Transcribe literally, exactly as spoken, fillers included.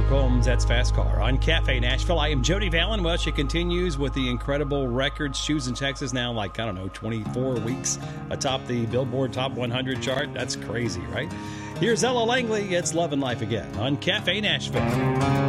Combs, that's Fast Car on Cafe Nashville. I am Jody Vallon. Well, she continues with the incredible records. Shoes in Texas now, like, I don't know, twenty-four weeks atop the Billboard Top one hundred chart. That's crazy, right? Here's Ella Langley. It's Love and Life Again on Cafe Nashville.